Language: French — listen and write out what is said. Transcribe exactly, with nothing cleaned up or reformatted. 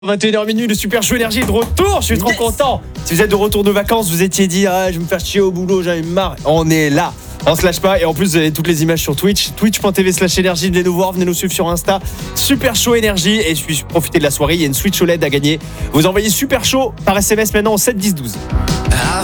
vingt et une heures minuit, le Super Show Énergie est de retour, je suis trop Yes. content. Si vous êtes de retour de vacances, vous étiez dit ah, je vais me faire chier au boulot, j'en ai marre. On est là, on se lâche pas et en plus vous avez toutes les images sur Twitch, twitch.tv slash énergie, venez nous voir, venez nous suivre sur Insta, Super Show Énergie et je suis profiter de la soirée, il y a une Switch O L E D à gagner. Vous envoyez Super Show par S M S maintenant au sept dix douze.